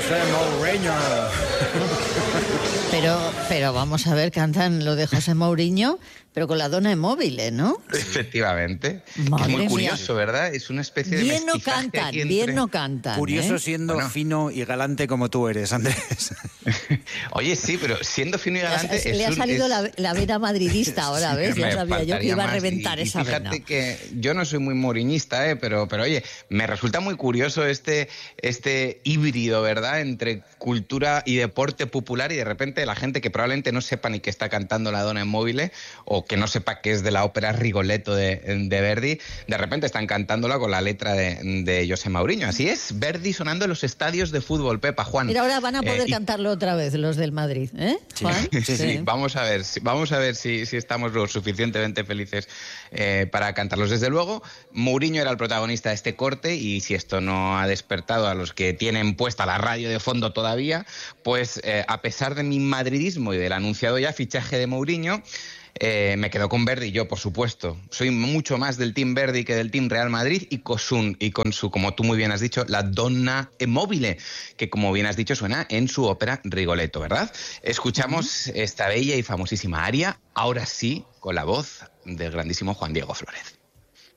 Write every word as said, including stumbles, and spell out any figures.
José Mourinho. Pero, pero vamos a ver, cantan lo de José Mourinho, pero con la dona de móviles, ¿no? Efectivamente. Madre es muy mía. curioso, ¿verdad? Es una especie de Bien no mestizaje cantan, aquí entre... bien no cantan. Curioso ¿eh? siendo Bueno. fino y galante como tú eres, Andrés. Oye, sí, pero siendo fino y galante... Le ha, es le ha un- salido es- la, la vena madridista ahora, ¿ves? Ya Me sabía yo que faltaría iba a más. reventar Y- y esa fíjate vena. que yo no soy muy mourinhista, ¿eh? pero, pero oye, me resulta muy curioso este, este híbrido, ¿verdad?, entre cultura y deporte popular, y de repente la gente que probablemente no sepa ni que está cantando La Donna in Mobile, o que no sepa que es de la ópera Rigoletto de, de Verdi, de repente están cantándola con la letra de, de José Mourinho. Así es, Verdi sonando en los estadios de fútbol, Pepa, Juan. Mira, ahora van a poder Eh, y- cantarlo otra vez los del Madrid, ¿eh, Juan? Sí, sí, vamos a ver, si- vamos a ver si, si estamos lo suficientemente felices eh, para cantarlos. Desde luego, Mourinho era el protagonista de este corte, y si esto no ha despertado a los que tienen puesta la radio de fondo todavía, pues eh, a pesar de mi madridismo y del anunciado ya fichaje de Mourinho, Eh, me quedo con Verdi, yo por supuesto. Soy mucho más del Team Verdi que del Team Real Madrid, y con su, y con su, como tú muy bien has dicho, la Donna e Mobile, que como bien has dicho suena en su ópera Rigoletto, ¿verdad? Escuchamos uh-huh. esta bella y famosísima aria, ahora sí, con la voz del grandísimo Juan Diego Flórez.